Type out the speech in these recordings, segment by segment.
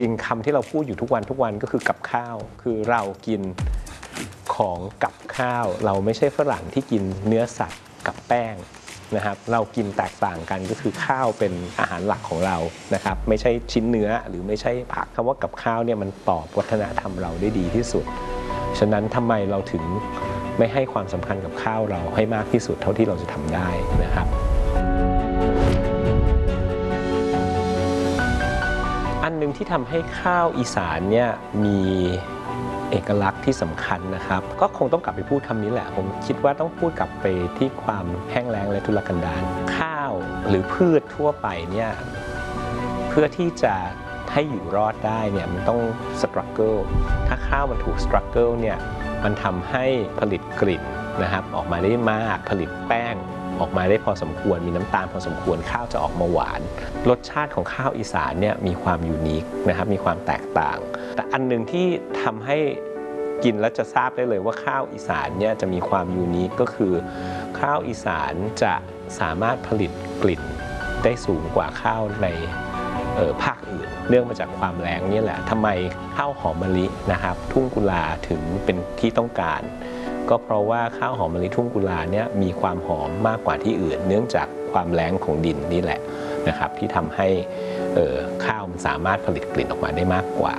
จริงคำที่เราพูดอยู่ทุกวันก็คือกับข้าวคือเรากินของกับข้าวเราไม่ใช่ฝรั่งที่กินเนื้อสัตว์กับแป้งนะครับเรากินแตกต่างกันก็คือข้าวเป็นอาหารหลักของเรานะครับไม่ใช่ชิ้นเนื้อหรือไม่ใช่ผักคำว่ากับข้าวเนี่ยมันตอบวัฒนธรรมเราได้ดีที่สุดฉะนั้นทำไมเราถึงไม่ให้ความสำคัญกับข้าวเราให้มากที่สุดเท่าที่เราจะทำได้นะครับอันนึงที่ทำให้ข้าวอีสานเนี่ยมีเอกลักษณ์ที่สำคัญนะครับก็คงต้องกลับไปพูดคำนี้แหละผมคิดว่าต้องพูดกลับไปที่ความแห้งแล้งและทุรกันดารข้าวหรือพืชทั่วไปเนี่ยเพื่อที่จะให้อยู่รอดได้เนี่ยมันต้องสตรัคเกิลถ้าข้าวมันถูกสตรัคเกิลเนี่ยมันทำให้ผลิตกลิ่นนะครับออกมาได้มากผลิตแป้งออกมาได้พอสมควรมีน้ำตาลพอสมควรข้าวจะออกมาหวานรสชาติของข้าวอีสานเนี่ยมีความยูนิคนะครับมีความแตกต่างแต่อันนึงที่ทำให้กินแล้วจะทราบได้เลยว่าข้าวอีสานเนี่ยจะมีความยูนิคก็คือข้าวอีสานจะสามารถผลิตกลิ่นได้สูงกว่าข้าวในภาคอื่นเนื่องมาจากความแรงนี่แหละทำไมข้าวหอมมะลินะครับทุ่งกุลาถึงเป็นที่ต้องการก็เพราะว่าข้าวหอมมะลิทุ่งกุลาเนี่ยมีความหอมมากกว่าที่อื่นเนื่องจากความแรงของดินนี่แหละนะครับที่ทำให้ข้าวมันสามารถผลิตกลิ่นออกมาได้มากกว่า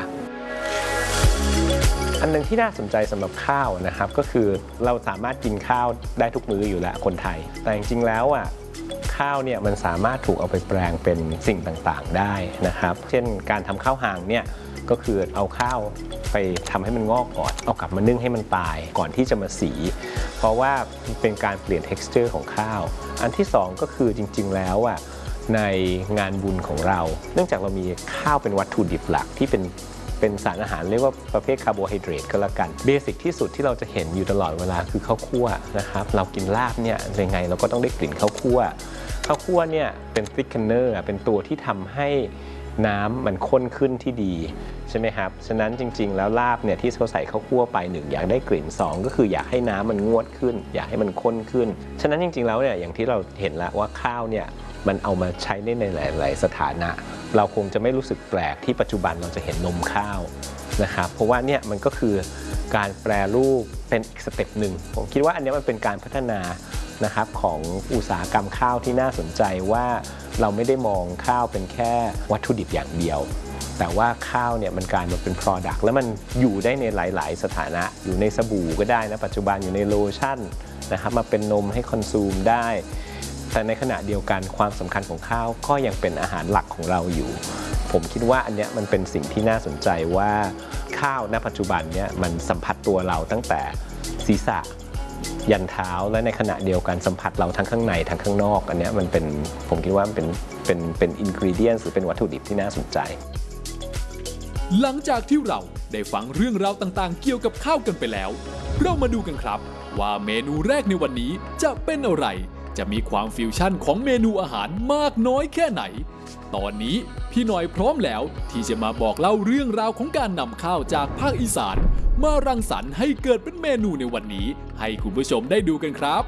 อันนึงที่น่าสนใจสำหรับข้าวนะครับก็คือเราสามารถกินข้าวได้ทุกมื้ออยู่แล้วคนไทยแต่จริงๆแล้วอ่ะข้าวเนี่ยมันสามารถถูกเอาไปแปลงเป็นสิ่งต่างๆได้นะครับเช่นการทำข้าวหางเนี่ยก็คือเอาข้าวไปทำให้มันงอกก่อนเอากลับมานึ่งให้มันตายก่อนที่จะมาสีเพราะว่าเป็นการเปลี่ยน texture ของข้าวอันที่สองก็คือจริงๆแล้วอ่ะในงานบุญของเราเนื่องจากเรามีข้าวเป็นวัตถุดิบหลักที่เป็นสารอาหารเรียกว่าประเภทคาร์โบไฮเดรตก็แล้วกันเบสิกที่สุดที่เราจะเห็นอยู่ตลอดเวลาคือข้าวคั่วนะครับเรากินลาบเนี่ยยังไงเราก็ต้องได้กลิ่นข้าวคั่วเนี่ยเป็นทิกเกนเนอร์เป็นตัวที่ทำให้น้ำมันข้นขึ้นที่ดีใช่ไหมครับฉะนั้นจริงๆแล้วลาบเนี่ยที่เขาใส่ข้าวคั่วไป1อยากได้กลิ่น2ก็คืออยากให้น้ำมันงวดขึ้นอยากให้มันข้นขึ้นฉะนั้นจริงๆแล้วเนี่ยอย่างที่เราเห็นแล้วว่าข้าวเนี่ยมันเอามาใช้ได้ในหลายๆสถานะเราคงจะไม่รู้สึกแปลกที่ปัจจุบันเราจะเห็นนมข้าวนะครับเพราะว่าเนี่ยมันก็คือการแปรรูปเป็นอีกสเต็ปหนึ่งผมคิดว่าอันนี้มันเป็นการพัฒนานะครับของอุตสาหกรรมข้าวที่น่าสนใจว่าเราไม่ได้มองข้าวเป็นแค่วัตถุดิบอย่างเดียวแต่ว่าข้าวเนี่ยมันกลายมาเป็น product แล้วมันอยู่ได้ในหลายๆสถานะอยู่ในสบู่ก็ได้นะปัจจุบันอยู่ในโลชั่นนะครับมาเป็นนมให้คอนซูมได้แต่ในขณะเดียวกันความสำคัญของข้าวก็ยังเป็นอาหารหลักของเราอยู่ผมคิดว่าอันเนี้ยมันเป็นสิ่งที่น่าสนใจว่าข้าวณปัจจุบันเนี่ยมันสัมผัสตัวเราตั้งแต่ศีรษะยันเท้าและในขณะเดียวกันสัมผัสเราทั้งข้างในทั้งข้างนอกอันเนี้ยมันเป็นผมคิดว่ามันเป็นอินกรีเดียนหรือเป็นวัตถุดิบที่น่าสนใจหลังจากที่เราได้ฟังเรื่องราวต่างๆเกี่ยวกับข้าวกันไปแล้วเรามาดูกันครับว่าเมนูแรกในวันนี้จะเป็นอะไรจะมีความฟิวชั่นของเมนูอาหารมากน้อยแค่ไหนตอนนี้พี่หน่อยพร้อมแล้วที่จะมาบอกเล่าเรื่องราวของการนำข้าวจากภาคอีสานมารังสรรค์ให้เกิดเป็นเมนูในวันนี้ให้คุณผู้ชมได้ดูกันครับ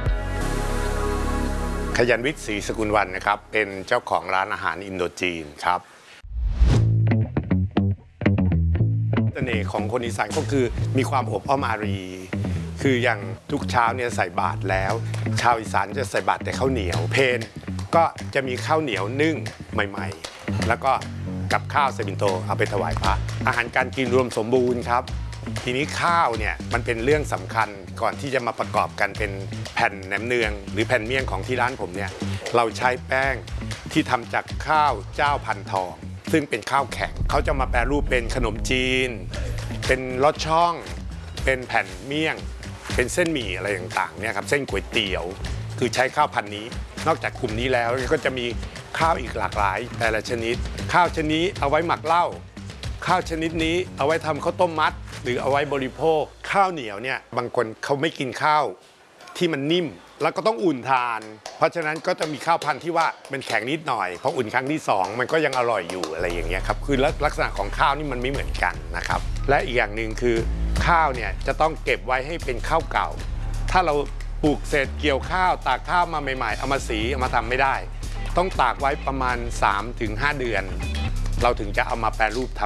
ขยันวิทย์ศรีสกุลวรรณนะครับเป็นเจ้าของร้านอาหารอินโดจีนครับเสน่ห์ของคนอีสานก็คือมีความอบอ้อมอารีคืออย่างทุกเช้าเนี่ยใส่บาตรแล้วชาวอีสานจะใส่บาตรแต่ข้าวเหนียวเพลก็จะมีข้าวเหนียวนึ่งใหม่ๆแล้วก็กับข้าวใส่ปิ่นโตเอาไปถวายพระอาหารการกินรวมสมบูรณ์ครับทีนี้ข้าวเนี่ยมันเป็นเรื่องสำคัญก่อนที่จะมาประกอบกันเป็นแผ่นแหนมเนืองหรือแผ่นเมี่ยงของที่ร้านผมเนี่ยเราใช้แป้งที่ทำจากข้าวเจ้าพันทองซึ่งเป็นข้าวแข็งเขาจะมาแปรรูปเป็นขนมจีนเป็นลอดช่องเป็นแผ่นเมี่ยงเป็นเส้นหมี่อะไรต่างๆเนี่ยครับเส้นก๋วยเตี๋ยวคือใช้ข้าวพันธุ์นี้นอกจากกลุ่มนี้แล้วก็จะมีข้าวอีกหลากหลายแต่ละชนิดข้าวชนิดเอาไว้หมักเหล้าข้าวชนิดนี้เอาไว้ทำข้าวต้มมัดหรือเอาไว้บริโภคข้าวเหนียวเนี่ยบางคนเขาไม่กินข้าวที่มันนิ่มแล้วก็ต้องอุ่นทานเพราะฉะนั้นก็จะมีข้าวพันธุ์ที่ว่าเป็นแข็งนิดหน่อยพออุ่นครั้งที่2มันก็ยังอร่อยอยู่อะไรอย่างเงี้ยครับคือลักษณะของข้าวนี่มันไม่เหมือนกันนะครับและอีกอย่างหนึ่งคือข้าวเนี่ยจะต้องเก็บไว้ให้เป็นข้าวเก่าถ้าเราปลูกเสร็จเกี่ยวข้าวตากข้าวมาใหม่ๆเอามาสีเอามาทำไม่ได้ต้องตากไว้ประมาณ 3-5 เดือนเราถึงจะเอามาแปรรูปท